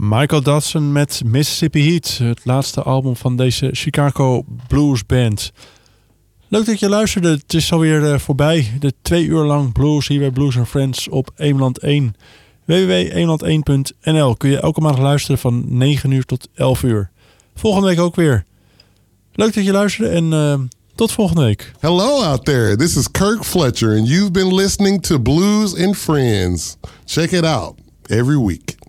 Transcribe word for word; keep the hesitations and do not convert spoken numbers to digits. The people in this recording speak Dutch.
Michael Dodson met Mississippi Heat. Het laatste album van deze Chicago Blues Band. Leuk dat je luisterde. Het is alweer uh, voorbij. De twee uur lang blues hier bij Blues and Friends op Eemland één. w w w punt eemland één punt n l kun je elke maand luisteren van negen uur tot elf uur. Volgende week ook weer. Leuk dat je luisterde en uh, tot volgende week. Hello out there. This is Kirk Fletcher and you've been listening to Blues and Friends. Check it out every week.